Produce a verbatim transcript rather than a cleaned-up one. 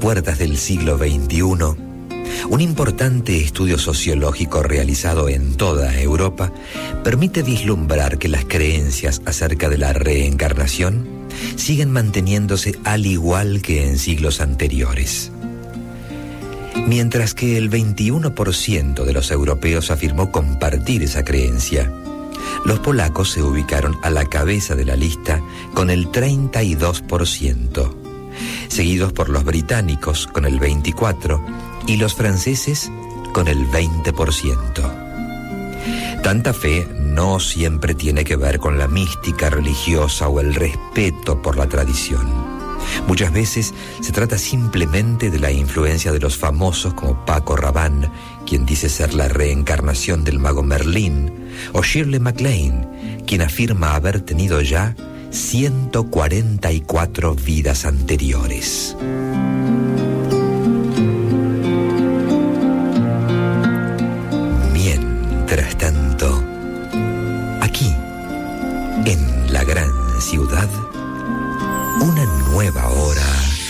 puertas del siglo veintiuno, un importante estudio sociológico realizado en toda Europa permite vislumbrar que las creencias acerca de la reencarnación siguen manteniéndose al igual que en siglos anteriores. Mientras que el veintiuno por ciento de los europeos afirmó compartir esa creencia, los polacos se ubicaron a la cabeza de la lista con el treinta y dos por ciento, seguidos por los británicos con el veinticuatro por ciento y los franceses con el veinte por ciento. Tanta fe no siempre tiene que ver con la mística religiosa o el respeto por la tradición. Muchas veces se trata simplemente de la influencia de los famosos como Paco Rabanne, quien dice ser la reencarnación del mago Merlín, o Shirley MacLaine, quien afirma haber tenido ya ciento cuarenta y cuatro vidas anteriores. Mientras tanto, aquí, en la gran ciudad, una nueva hora